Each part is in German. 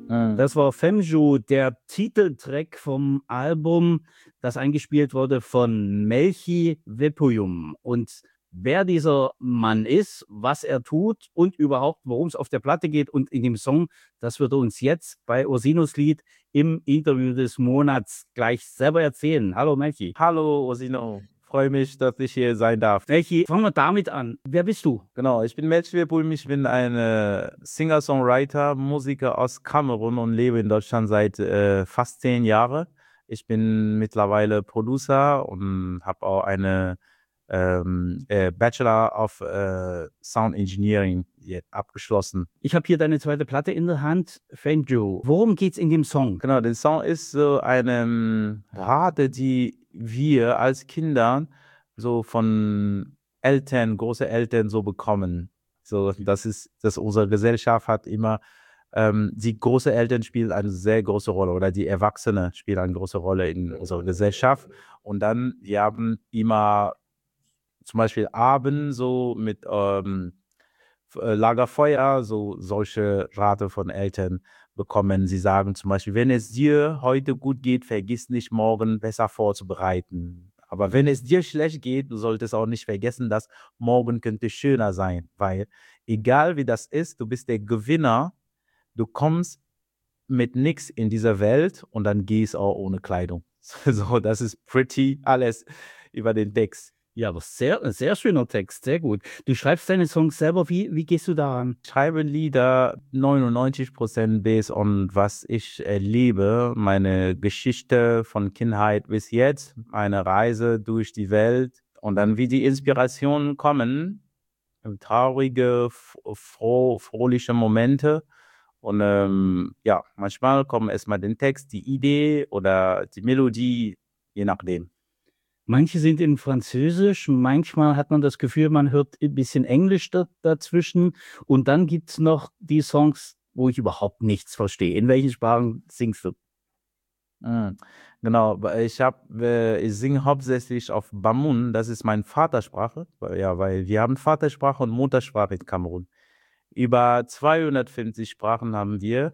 Das war Femju, der Titeltrack vom Album, das eingespielt wurde von Melchi Vepuyum. Und wer dieser Mann ist, was er tut und überhaupt, worum es auf der Platte geht und in dem Song, das wird er uns jetzt bei Ursinos Lied im Interview des Monats gleich selber erzählen. Hallo Melchi. Hallo Ursino, freue mich, dass ich hier sein darf. Melchi, fangen wir damit an. Wer bist du? Genau, ich bin Melchi Vepuyum, ich bin ein Singer-Songwriter, Musiker aus Kamerun und lebe in Deutschland seit fast 10 Jahren. Ich bin mittlerweile Producer und habe auch eine Bachelor of Sound Engineering abgeschlossen. Ich habe hier deine zweite Platte in der Hand, Femju. Worum geht's in dem Song? Genau, der Song ist so eine Rate, die wir als Kinder so von Eltern, große Eltern so bekommen. So, dass unsere Gesellschaft hat immer, die große Eltern spielen eine sehr große Rolle oder die Erwachsenen spielen eine große Rolle in unserer Gesellschaft. Und dann, wir haben immer zum Beispiel Abend so mit Lagerfeuer, so solche Rate von Eltern bekommen. Sie sagen zum Beispiel, wenn es dir heute gut geht, vergiss nicht, morgen besser vorzubereiten. Aber wenn es dir schlecht geht, du solltest auch nicht vergessen, dass morgen könnte schöner sein, weil egal wie das ist, du bist der Gewinner, du kommst mit nichts in dieser Welt und dann gehst auch ohne Kleidung. So, das ist pretty alles über den Text. Ja, aber sehr schöner Text, sehr gut. Du schreibst deine Songs selber, wie gehst du daran? Ich schreibe Lieder 99% based on was ich erlebe, meine Geschichte von Kindheit bis jetzt, meine Reise durch die Welt und dann wie die Inspirationen kommen, traurige, fröhliche Momente und ja, manchmal kommen erstmal den Text, die Idee oder die Melodie, je nachdem. Manche sind in Französisch, manchmal hat man das Gefühl, man hört ein bisschen Englisch dazwischen. Und dann gibt es noch die Songs, wo ich überhaupt nichts verstehe. In welchen Sprachen singst du? Genau, ich singe hauptsächlich auf Bamun, das ist meine Vatersprache, weil wir haben Vatersprache und Muttersprache in Kamerun. Über 250 Sprachen haben wir.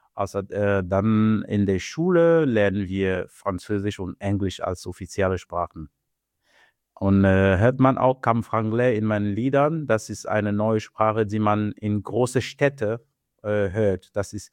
Dann in der Schule lernen wir Französisch und Englisch als offizielle Sprachen. Und hört man auch Cam Franglais in meinen Liedern, das ist eine neue Sprache, die man in große Städte hört.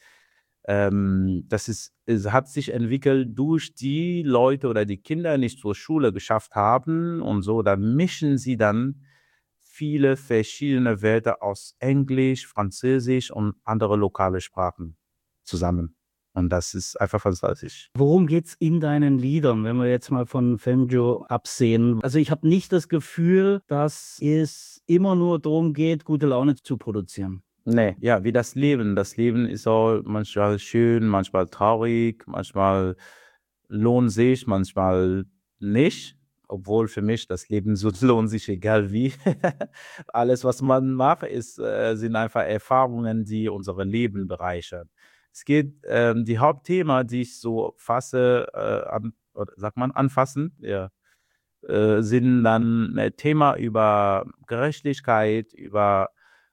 Es hat sich entwickelt durch die Leute oder die Kinder, die nicht zur Schule geschafft haben und so, dann mischen sie dann viele verschiedene Wörter aus Englisch, Französisch und andere lokale Sprachen zusammen. Und das ist einfach fantastisch. Worum geht's in deinen Liedern, wenn wir jetzt mal von Femju absehen? Also ich habe nicht das Gefühl, dass es immer nur darum geht, gute Laune zu produzieren. Nee, ja, wie das Leben. Das Leben ist auch manchmal schön, manchmal traurig, manchmal lohnt sich, manchmal nicht. Obwohl für mich das Leben so lohnt sich, egal wie. Alles, was man macht, sind einfach Erfahrungen, die unser Leben bereichern. Es geht, die Hauptthema, die ich so fasse, anfassen, ja, sind dann ein Thema über Gerechtigkeit, über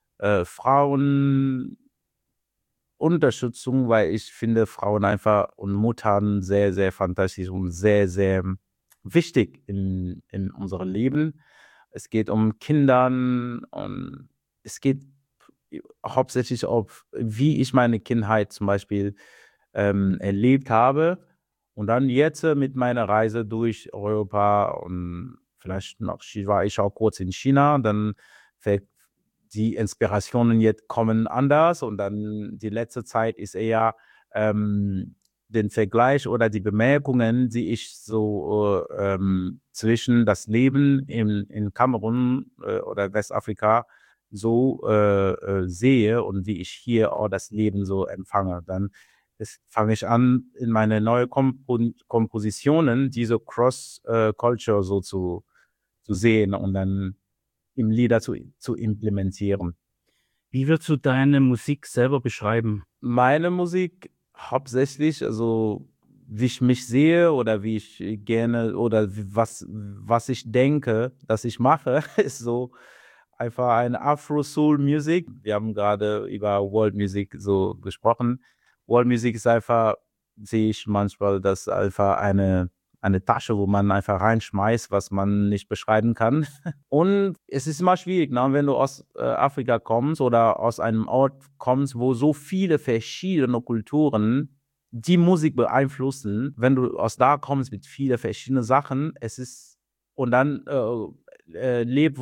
Frauenunterstützung, weil ich finde Frauen einfach und Muttern sehr, sehr fantastisch und sehr, sehr wichtig in unserem Leben. Es geht um Kindern und es geht hauptsächlich auf, wie ich meine Kindheit zum Beispiel erlebt habe. Und dann jetzt mit meiner Reise durch Europa und vielleicht war ich auch kurz in China, dann die Inspirationen jetzt kommen anders und dann die letzte Zeit ist eher den Vergleich oder die Bemerkungen, die ich so zwischen das Leben in Kamerun oder Westafrika so sehe und wie ich hier auch das Leben so empfange. Dann fange ich an, in meine neuen Kompositionen diese Cross-Culture so zu sehen und dann im Lieder zu implementieren. Wie würdest du deine Musik selber beschreiben? Meine Musik hauptsächlich, also wie ich mich sehe oder wie ich gerne oder was ich denke, dass ich mache, ist so einfach eine Afro-Soul-Musik. Wir haben gerade über World Music so gesprochen. World Music ist einfach, sehe ich manchmal, das ist einfach eine Tasche, wo man einfach reinschmeißt, was man nicht beschreiben kann. Und es ist immer schwierig, ne? Wenn du aus Afrika kommst oder aus einem Ort kommst, wo so viele verschiedene Kulturen die Musik beeinflussen. Wenn du aus da kommst mit vielen verschiedenen Sachen, es ist und dann lebt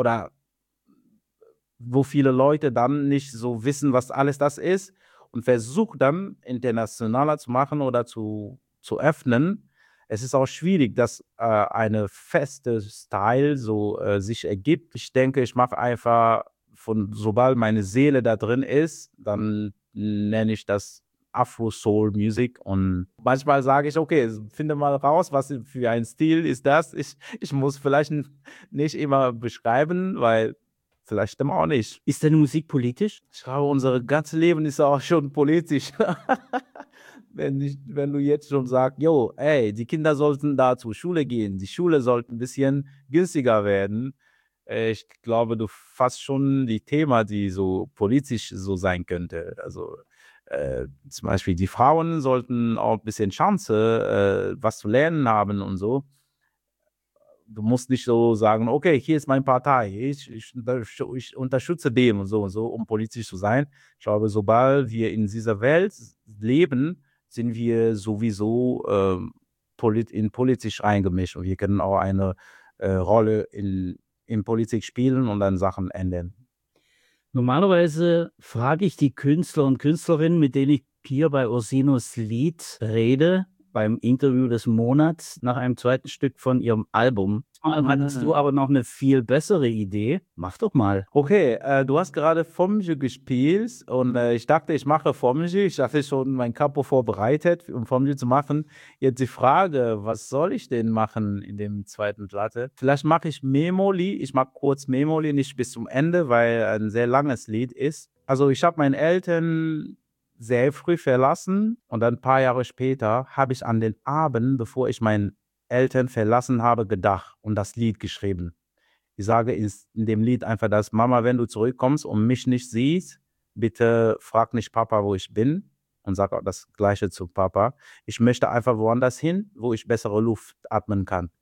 wo viele Leute dann nicht so wissen, was alles das ist und versucht dann internationaler zu machen oder zu öffnen. Es ist auch schwierig, dass eine feste Style so sich ergibt. Ich denke, ich mache einfach sobald meine Seele da drin ist, dann nenne ich das Afro-Soul-Music und manchmal sage ich, okay, finde mal raus, was für ein Stil ist das. Ich muss vielleicht nicht immer beschreiben, weil vielleicht stimmt auch nicht. Ist deine Musik politisch? Ich glaube, unser ganzes Leben ist auch schon politisch. Wenn du jetzt schon sagst, jo, ey, die Kinder sollten da zur Schule gehen, die Schule sollte ein bisschen günstiger werden. Ich glaube, du fasst schon die Thema, die so politisch so sein könnte. Also zum Beispiel die Frauen sollten auch ein bisschen Chance, was zu lernen haben und so. Du musst nicht so sagen, okay, hier ist meine Partei, ich unterstütze dem und so, um politisch zu sein. Ich glaube, sobald wir in dieser Welt leben, sind wir sowieso in politisch eingemischt und wir können auch eine Rolle in Politik spielen und dann Sachen ändern. Normalerweise frage ich die Künstler und Künstlerinnen, mit denen ich hier bei Ursinus Lied rede, beim Interview des Monats nach einem zweiten Stück von ihrem Album. Hattest du aber noch eine viel bessere Idee? Mach doch mal. Okay, du hast gerade Formel gespielt und ich dachte, ich mache Formel. Ich hatte schon mein Capo vorbereitet, um Formel zu machen. Jetzt die Frage, was soll ich denn machen in dem zweiten Platte? Vielleicht mache ich Memoli. Ich mache kurz Memoli, nicht bis zum Ende, weil ein sehr langes Lied ist. Also ich habe meinen Eltern sehr früh verlassen und dann ein paar Jahre später habe ich an den Abend, bevor ich meinen Eltern verlassen habe, gedacht und das Lied geschrieben. Ich sage in dem Lied einfach, dass Mama, wenn du zurückkommst und mich nicht siehst, bitte frag nicht Papa, wo ich bin und sag auch das Gleiche zu Papa. Ich möchte einfach woanders hin, wo ich bessere Luft atmen kann.